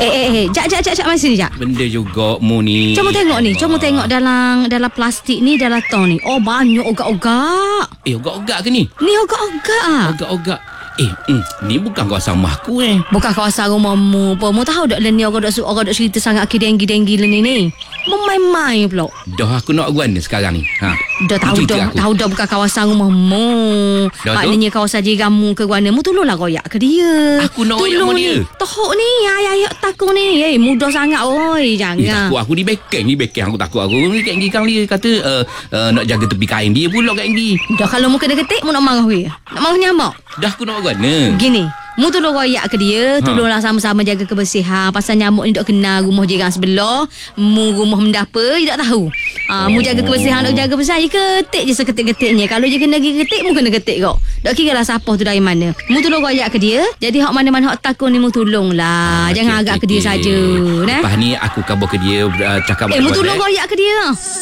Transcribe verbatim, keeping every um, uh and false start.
Eh eh eh, jap jap jap jap mari sini jap. Benda juga mu ni. Cuba tengok ni, cuba tengok dalam dalam plastik ni, dalam tong ni. Oh, banyak ogak-ogak. Eh, ogak-ogak ke ni? Ni ogak-ogak ah. Ogak-ogak. Eh, mm, ni bukan kawasan rumah aku eh. Bukan kawasan rumahmu apa. Mu tahu tak ni orang dak orang dak cerita sangat ke denggi-denggi ni ni. Main-main pula. Dah aku nak guan sekarang ni. Ha. Dah tahu dah, tahu dah bukan kawasan rumahmu. Maknanya kawasan jiramu ke mana. Mu tolonglah royak ke dia. Aku nak royak sama dia. Tohok ni, ayah-ayah takut ni. Eh, mudah sangat oi, jangan. Eh, takut aku di beken ni beken aku takut aku. Ni Kak Enggi kang dia kata uh, uh, nak jaga tepi kain dia pula Kak Enggi. Dah kalau mu kena ketik mu nak marah we. Nak marah nyamak. Dah aku nak guan. Gini, mu tolong royak ke dia, tolonglah sama-sama jaga kebersihan. Pasal nyamuk ni tak kenal rumah jiran sebelah, mu rumah mendapa, dia tak tahu. Ah, mu jaga kebersihan, nak jaga kebersihan, je ketik je seketik-ketiknya. Kalau je kena pergi ketik, mu kena ketik kau. Tak kira lah siapa tu dari mana. Mu tolong royak ke dia. Jadi hak mana-mana hak takut ni mu tolonglah. Ah, Jangan okay, agak okay, ke dia saja. Lepas ni aku kabar ke dia uh, cakap Eh, mu tolong royak ke dia.